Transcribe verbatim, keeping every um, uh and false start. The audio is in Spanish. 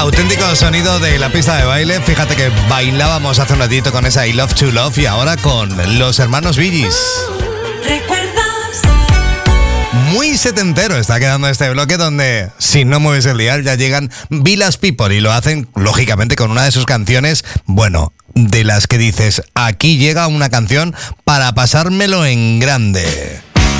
Auténtico sonido de la pista de baile. Fíjate que bailábamos hace un ratito con esa I Love to Love y ahora con los hermanos Bee Gees. Muy setentero está quedando este bloque donde, si no mueves el dial, ya llegan Village People y lo hacen, lógicamente, con una de sus canciones, bueno, de las que dices, aquí llega una canción para pasármelo en grande.